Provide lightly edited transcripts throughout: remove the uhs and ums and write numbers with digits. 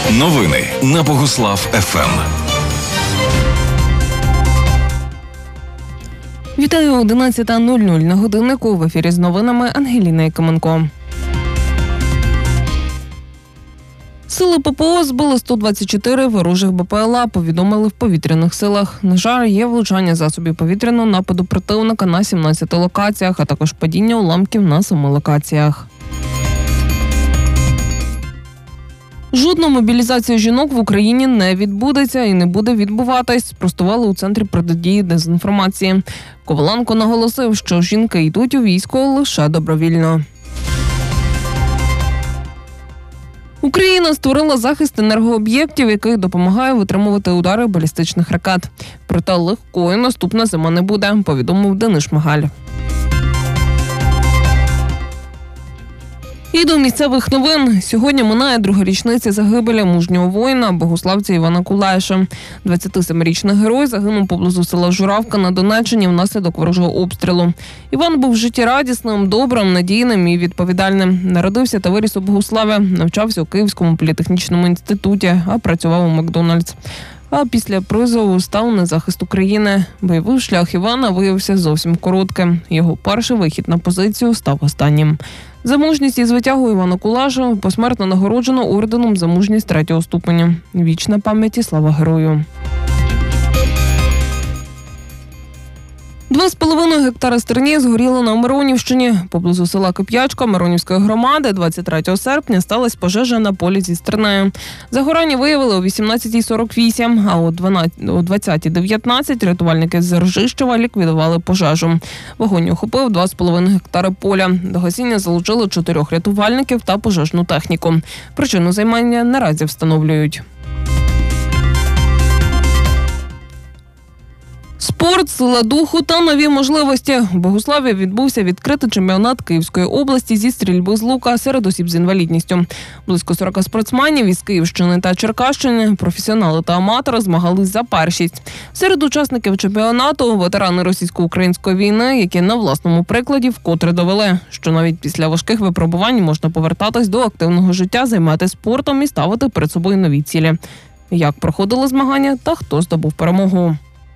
Новини на Богуслав ФМ. Вітаю, 11:00 на годиннику. В ефірі з новинами Ангеліна Якименко. Сили ППО збили 124 ворожих БПЛА, повідомили в повітряних силах. На жаль, є влучання засобів повітряного нападу противника на 17 локаціях, а також падіння уламків на 7 локаціях. Жодна мобілізація жінок в Україні не відбудеться і не буде відбуватись, спростували у Центрі протидії дезінформації. Коваленко наголосив, що жінки йдуть у військо лише добровільно. Україна створила захист енергооб'єктів, який допомагає витримувати удари балістичних ракет. Проте легкою наступна зима не буде, повідомив Денис Шмигаль. І до місцевих новин. Сьогодні минає друга річниця загибелі мужнього воїна, богуславця Івана Кулеша. 27-річний герой загинув поблизу села Журавка на Донеччині внаслідок ворожого обстрілу. Іван був життєрадісним, добрим, надійним і відповідальним. Народився та виріс у Богуславі, навчався у Київському політехнічному інституті, а працював у Макдональдс. А після призову став на захист України. Бойовий шлях Івана виявився зовсім коротким. Його перший вихід на позицію став останнім. За мужність і звитягу Івана Кулеша посмертно нагороджено орденом за мужність 3-го ступеня. Вічна пам'ять і слава герою. 2,5 гектара стерні згоріло на Миронівщині. Поблизу села Кип'ячка Миронівської громади 23 серпня сталася пожежа на полі зі стернею. Загорання виявили о 18:48, а о 20:19 рятувальники з Ржищева ліквідували пожежу. Вогонь охопив 2,5 гектари поля. До гасіння залучили 4 рятувальників та пожежну техніку. Причину займання наразі встановлюють. Спорт, сила духу та нові можливості. У Богуславі відбувся відкритий чемпіонат Київської області зі стрільби з лука серед осіб з інвалідністю. Близько 40 спортсменів із Київщини та Черкащини, професіонали та аматори змагались за першість. Серед учасників чемпіонату – ветерани російсько-української війни, які на власному прикладі вкотре довели, що навіть після важких випробувань можна повертатись до активного життя, займатися спортом і ставити перед собою нові цілі. Як проходили змагання та хто здобув перемогу?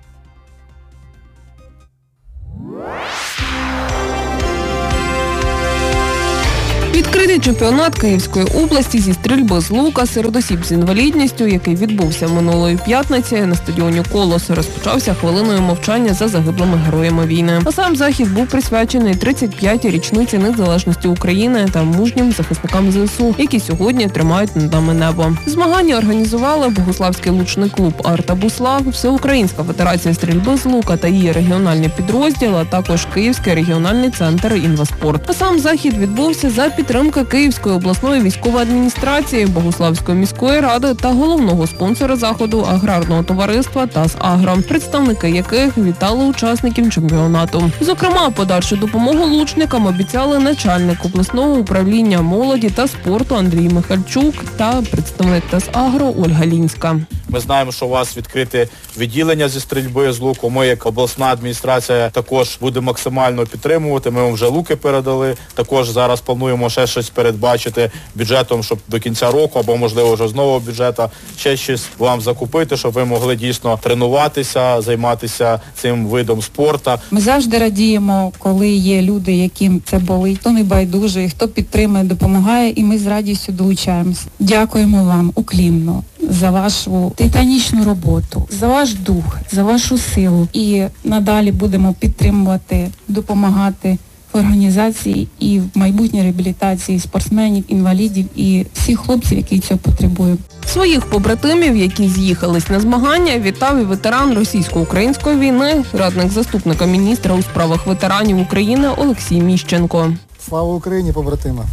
Відкритий чемпіонат Київської області зі стрільби з лука серед осіб з інвалідністю, який відбувся минулої п'ятниці на стадіоні «Колос», розпочався хвилиною мовчання за загиблими героями війни. А сам захід був присвячений 35-й річниці незалежності України та мужнім захисникам ЗСУ, які сьогодні тримають над нами небо. Змагання організували Богуславський лучний клуб «Арта Буслав», Всеукраїнська федерація стрільби з лука та її регіональні підрозділи, а також Київський регіональний центр «Інваспорт». А сам захід відбувся за підтримки Київської обласної військової адміністрації, Богуславської міської ради та головного спонсора заходу аграрного товариства «ТАСАгро», представники яких вітали учасників чемпіонату. Зокрема, подальшу допомогу лучникам обіцяли начальник обласного управління молоді та спорту Андрій Михальчук та представник «ТАСАгро» Ольга Лінська. Ми знаємо, що у вас відкрите відділення зі стрільби з луку. Ми, як обласна адміністрація, також будемо максимально підтримувати. Ми вам вже луки передали. Також зараз плануємо ще щось передбачити бюджетом, щоб до кінця року, або, можливо, вже з нового бюджету, ще щось вам закупити, щоб ви могли дійсно тренуватися, займатися цим видом спорту. Ми завжди радіємо, коли є люди, яким це болить, хто не байдужий, хто підтримує, допомагає, і ми з радістю долучаємось. Дякуємо вам уклінно за вашу титанічну роботу, за ваш дух, за вашу силу. І надалі будемо підтримувати, допомагати в організації і в майбутній реабілітації спортсменів, інвалідів і всіх хлопців, які цього потребують. Своїх побратимів, які з'їхались на змагання, вітав і ветеран російсько-української війни, радник заступника міністра у справах ветеранів України Олексій Міщенко. Слава Україні, побратима!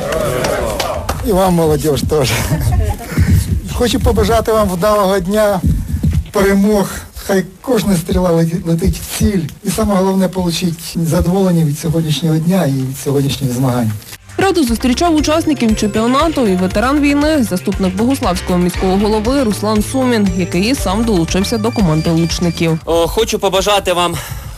І вам, молодіж, теж. Хочу побажати вам вдалого дня, перемог. Хай кожна стріла летить в ціль. І саме головне – отримати задоволення від сьогоднішнього дня і від сьогоднішніх змагань. Раду зустрічав учасників чемпіонату і ветеран війни, заступник Богуславського міського голови Руслан Сумін, який сам долучився до команди лучників. Хочу побажати вам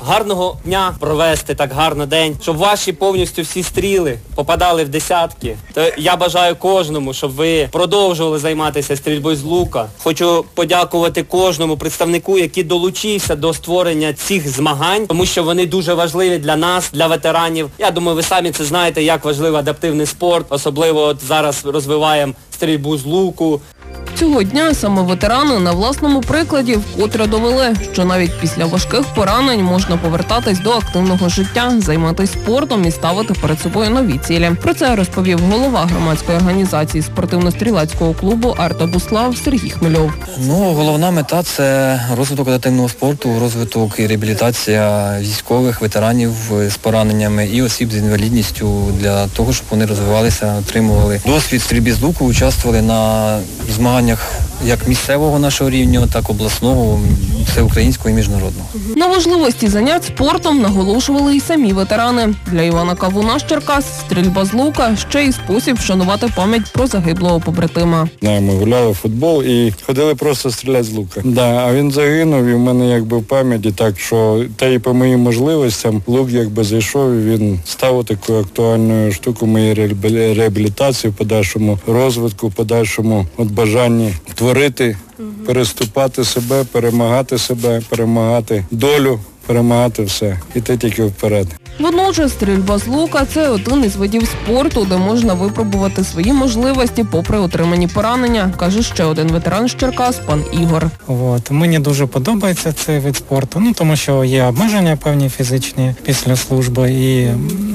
гарного дня провести, так гарно день, щоб ваші повністю всі стріли попадали в десятки. То я бажаю кожному, щоб ви продовжували займатися стрільбою з лука. Хочу подякувати кожному представнику, який долучився до створення цих змагань, тому що вони дуже важливі для нас, для ветеранів. Я думаю, ви самі це знаєте, як важливий адаптивний спорт, особливо от зараз розвиваємо стрільбу з луку. Цього дня саме ветерани на власному прикладі вкотре довели, що навіть після важких поранень можна повертатись до активного життя, займатися спортом і ставити перед собою нові цілі. Про це розповів голова громадської організації спортивно-стрілецького клубу «Арта Буслав» Сергій Хмельов. Головна мета – це розвиток адаптивного спорту, розвиток і реабілітація військових, ветеранів з пораненнями і осіб з інвалідністю для того, щоб вони розвивалися, отримували досвід стрільби з луку, участвували на змаганнях як місцевого нашого рівня, так і обласного, всеукраїнського і міжнародного. На важливості занять спортом наголошували і самі ветерани. Для Івана Кавуна з Черкас стрільба з лука – ще й спосіб вшанувати пам'ять про загиблого побратима. Ми гуляли в футбол і ходили просто стріляти з лука. А він загинув і в мене в пам'яті так, що та і по моїм можливостям лук зайшов і він став такою актуальною штукою моєї реабілітації, в подальшому розвитку, в подальшому бажанні творити, переступати себе, перемагати долю, перемагати все. Іти тільки вперед. Водночас стрільба з лука – це один із видів спорту, де можна випробувати свої можливості попри отримані поранення, каже ще один ветеран з Черкас, пан Ігор. Мені дуже подобається цей вид спорту, тому що є обмеження певні фізичні після служби і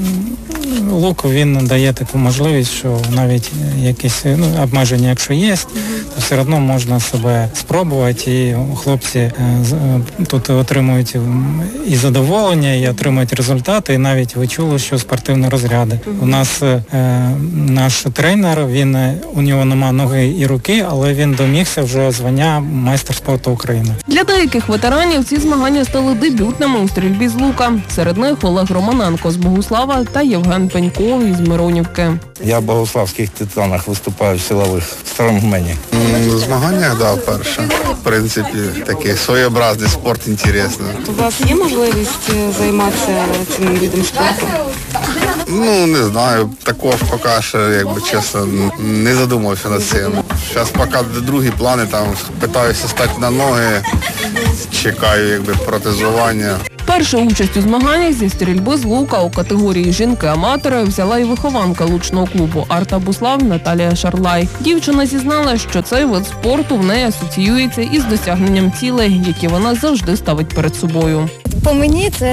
лук він дає таку можливість, що навіть якісь обмеження, якщо є, то все одно можна себе спробувати, і хлопці тут отримують і задоволення, і отримують результати, і навіть ви чули, що спортивні розряди. У нас наш тренер, у нього нема ноги і руки, але він домігся вже звання майстер спорту України. Для деяких ветеранів ці змагання стали дебютними у стрільбі з лука. Серед них Олег Романенко з Богуслава та Євген Пеньков із Миронівки. Я в богуславських титанах виступаю в силових стронгмені. В змаганнях, вперше. В принципі, такий своєобразний спорт, інтересний. У вас є можливість займатися цим видом спорту? Не знаю. Також поки що, чесно, не задумався над цим. Зараз поки другі плани, питаюся стати на ноги, чекаю, протезування. Першу участь у змаганнях зі стрільби з лука у категорії жінки-аматори взяла і вихованка лучного клубу «Арта Буслав» Наталія Шарлай. Дівчина зізнала, що цей вид спорту в неї асоціюється із досягненням цілей, які вона завжди ставить перед собою. По мені це